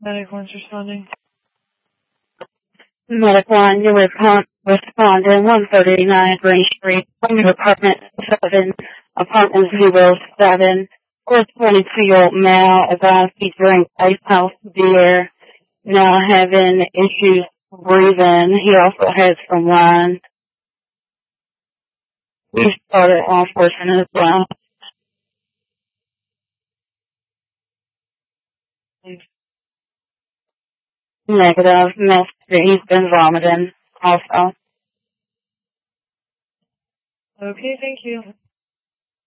Medic one's responding. Medic 1, you responding 139 Green Street, from your apartment 7, apartment 07. 22-year-old male advised he drank Ice House beer, now having issues breathing. He also has some wine. We started law enforcement as well. Negative. He's been vomiting also. Okay, thank you.